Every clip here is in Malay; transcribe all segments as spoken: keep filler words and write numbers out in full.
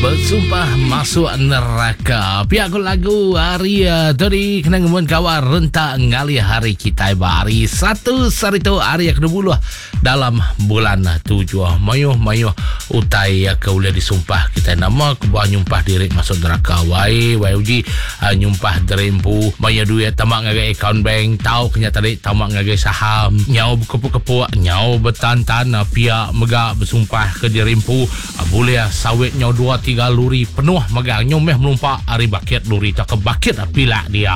Bersumpah masuk neraka. Pihak lagu hari tadi kena ngemun kawan rentak ngali hari kita hari satu sarito hari yang kedua puluh dalam bulan tujuh mayuh mayuh utai ke boleh disumpah kita nama kebuah nyumpah diri masuk neraka wai wai uji uh, nyumpah derempu banyak duit tamak ngagai account bank tahu kena tadi tamak ngagai saham nyau kepu-kepu nyau betantan uh, pihak megak bersumpah ke derempu uh, boleh uh, sawit nyau dua tiga luri penuh megang nyomeh melumpak hari bakit luri tak ke bakit pila dia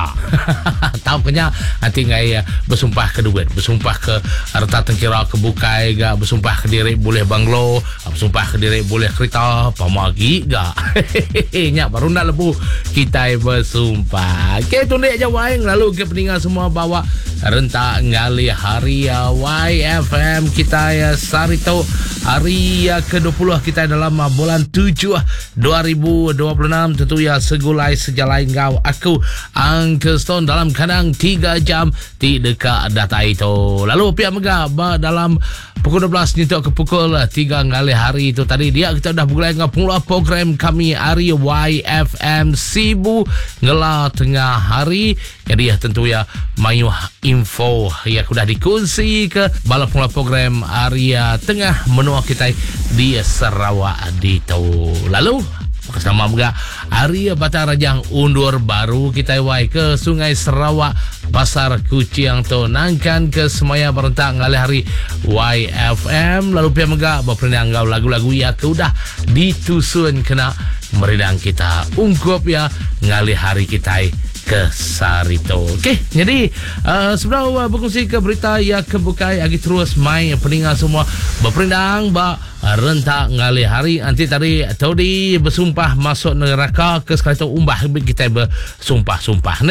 tahu kena nanti ngai bersumpah ke duit bersumpah ke harta tengkira kebukai gak bersumpah ke diri boleh banglo bersumpah ke diri boleh kereta pamagi gak nyak baru nak lebu kita bersumpah ke tu nek jawang lalu ke peninggal semua bawa rentak ngali hari Y F M kita ya sarito hari ke dua puluh kita dalam bulan tujuh dua ribu dua puluh enam tentu ya segulai sejalai ngau aku Uncle Stone dalam kadang tiga jam di dekat data itu lalu pihak mega dalam pukul dua belas nyentuh ke pukul tiga ngali hari itu tadi dia kita dah mulai ngapula program kami hari Y F M Sibu ngela tengah hari jadi ya tentu ya mayu info ya sudah dikongsi ke bala pula program area tengah menua kita di Sarawak di tu lalu bersama juga area Batang Rajang undur baru kita wai ke Sungai Sarawak Pasar Kucing tu nangkan ke semaya berentak ngali hari Y F M lalu pihak mega berperinang lagu-lagu ya sudah ditusun kena meridang kita ungkup ya ngali hari kita ke Sarito. Okey, jadi uh, sebelum uh, berkongsi ke berita ya kebukai agi terus mai peninggal semua berperindang ba uh, rentak ngali hari nanti tadi tadi bersumpah masuk neraka ke sekali tu umbah kita bersumpah-sumpah ne.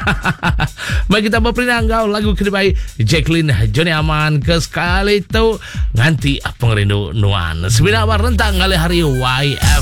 Baik kita berperindang gau lagu kedua Jacqueline Johnny Aman ke sekali tu nganti pengerindu nuan. Sembilan rentak ngali hari Y F